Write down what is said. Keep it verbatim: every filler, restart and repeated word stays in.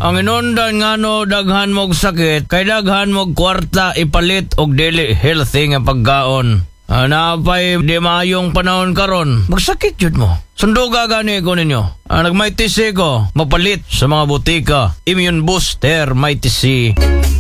Ang inundan nga no daghan mog sakit, kay daghan mog kwarta ipalit og dili healthy nga pagkaon. Ah, napay di maayong panahon karon, magsakit jud mo. Sunduga gani ko ninyo. Ah, nagmay tisi ko, mapalit sa mga butika. Immune Booster Mighty C.